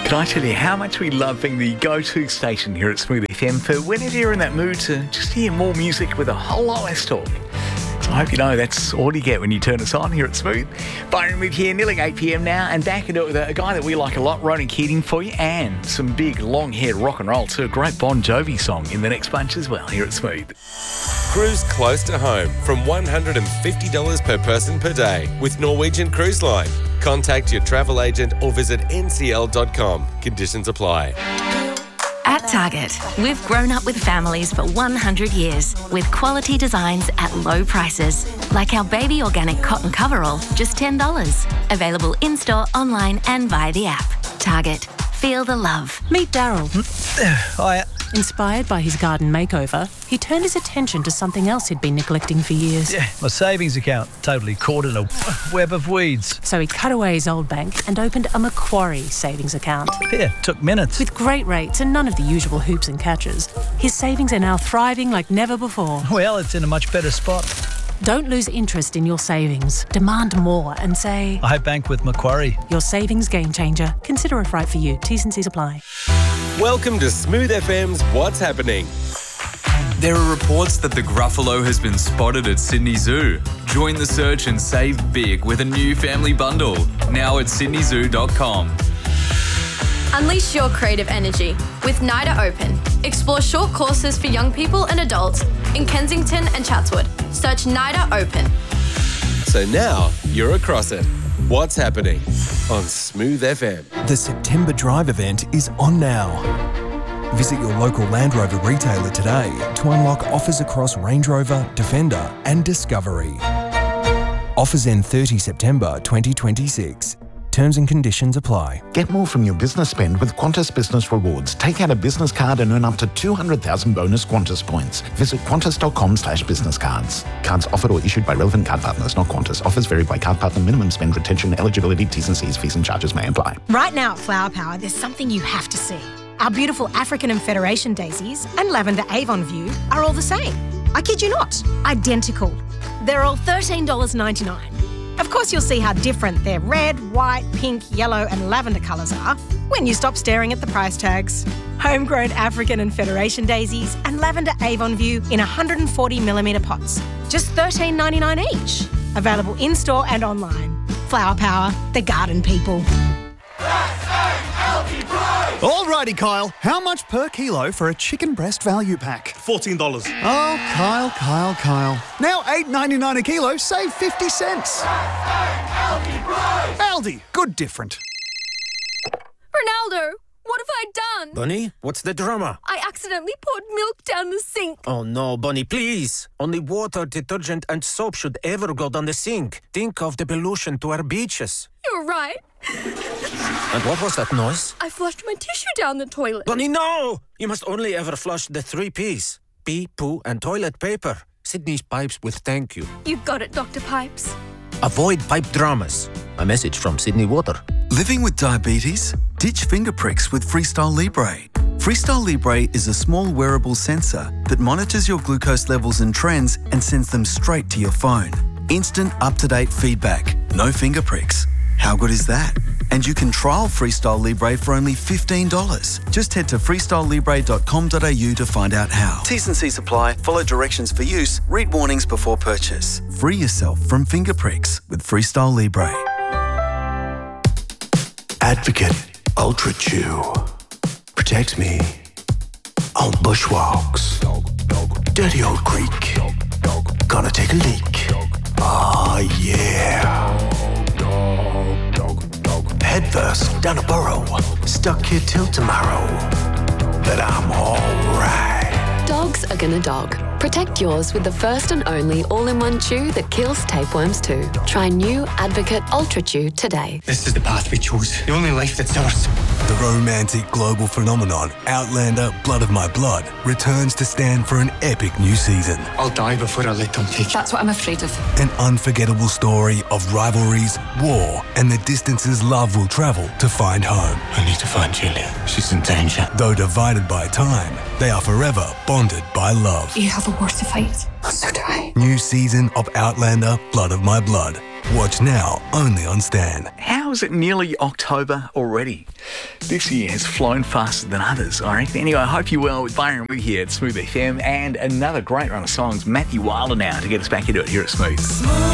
Can I tell you how much we love being the go-to station here at Smooth FM for whenever you're in that mood to just hear more music with a whole lot less talk. So I hope you know that's all you get when you turn us on here at Smooth. Byron Mid here, nearly 8 p.m. now, and back into it with a guy that we like a lot, Ronan Keating, for you, and some big long-haired rock and roll too. A great Bon Jovi song in the next bunch as well here at Smooth. Cruise close to home from $150 per person per day with Norwegian Cruise Line. Contact your travel agent or visit ncl.com. Conditions apply. At Target, we've grown up with families for 100 years with quality designs at low prices. Like our baby organic cotton coverall, just $10. Available in-store, online and via the app. Target. Feel the love. Meet Daryl. Hiya. Inspired by his garden makeover, he turned his attention to something else he'd been neglecting for years. Yeah, my savings account totally caught in a web of weeds. So he cut away his old bank and opened a Macquarie savings account. Yeah, took minutes. With great rates and none of the usual hoops and catches, his savings are now thriving like never before. Well, it's in a much better spot. Don't lose interest in your savings. Demand more and say, I bank with Macquarie. Your savings game changer. Consider if right for you. T's and C's apply. Welcome to Smooth FM's What's Happening. There are reports that the Gruffalo has been spotted at Sydney Zoo. Join the search and save big with a new family bundle. Now at sydneyzoo.com. Unleash your creative energy with NIDA Open. Explore short courses for young people and adults in Kensington and Chatswood. Search NIDA Open. So now you're across it. What's happening on Smooth FM? The September Drive event is on now. Visit your local Land Rover retailer today to unlock offers across Range Rover, Defender and Discovery. Offers end 30 September 2026. Terms and conditions apply. Get more from your business spend with Qantas Business Rewards. Take out a business card and earn up to 200,000 bonus Qantas points. Visit qantas.com/business cards. Cards offered or issued by relevant card partners, not Qantas. Offers vary by card partner. Minimum spend, retention, eligibility, T's and C's, fees and charges may apply. Right now at Flower Power, there's something you have to see. Our beautiful African and Federation daisies and lavender Avon View are all the same. I kid you not, identical. They're all $13.99. Of course, you'll see how different their red, white, pink, yellow and lavender colours are when you stop staring at the price tags. Homegrown African and Federation daisies and lavender Avon View in 140mm pots. Just $13.99 each. Available in-store and online. Flower Power, the garden people. Alrighty, Kyle. How much per kilo for a chicken breast value pack? $14. Oh, Kyle. Now $8.99 a kilo, save 50 cents. Aldi, good different. Ronaldo, what have I done? Bunny, what's the drama? I accidentally poured milk down the sink. Oh no, Bunny, please. Only water, detergent and soap should ever go down the sink. Think of the pollution to our beaches. You're right. And what was that noise? I flushed my tissue down the toilet. Bunny, no! You must only ever flush the 3 Ps. Pee, poo and toilet paper. Sydney's Pipes with thank you. You got it, Dr. Pipes. Avoid pipe dramas. A message from Sydney Water. Living with diabetes? Ditch finger pricks with Freestyle Libre. Freestyle Libre is a small wearable sensor that monitors your glucose levels and trends and sends them straight to your phone. Instant, up-to-date feedback. No finger pricks. How good is that? And you can trial Freestyle Libre for only $15. Just head to freestylelibre.com.au to find out how. T's and C's apply. Follow directions for use. Read warnings before purchase. Free yourself from finger pricks with Freestyle Libre. Advocate Ultra Chew protects me on bushwalks. Dirty old creek. Gonna take a leak. Ah, yeah. Head first down a burrow. Stuck here till tomorrow. But I'm alright. Dogs are gonna dog. Protect yours with the first and only all-in-one chew that kills tapeworms too. Try new Advocate Ultra Chew today. This is the path we chose. The only life that's ours. The romantic global phenomenon Outlander Blood of My Blood returns to stand for an epic new season. I'll die before I let them take it. That's what I'm afraid of. An unforgettable story of rivalries, war, and the distances love will travel to find home. I need to find Julia. She's in danger. Though divided by time, they are forever bonded by love. You have a war to fight. So do I. New season of Outlander Blood of My Blood. Watch now, only on Stan. How is it nearly October already? This year has flown faster than others, I reckon. Anyway, I hope you're well with Byron Wood here at Smooth FM, and another great run of songs. Matthew Wilder now to get us back into it here at Smooth.